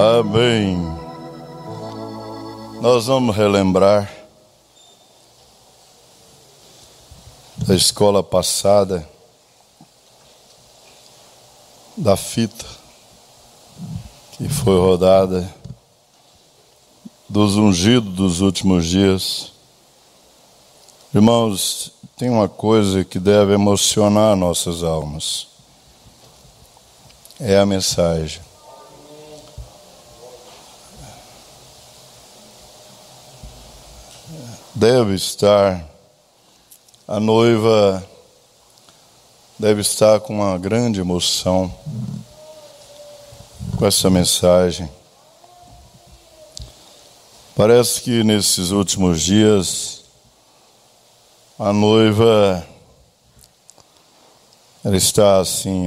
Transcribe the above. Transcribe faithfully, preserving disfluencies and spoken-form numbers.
Amém. Nós vamos relembrar da escola passada, da fita que foi rodada, dos ungidos dos últimos dias. Irmãos, tem uma coisa que deve emocionar nossas almas. É a mensagem. Deve estar, a noiva deve estar com uma grande emoção com essa mensagem. Parece que nesses últimos dias a noiva ela está assim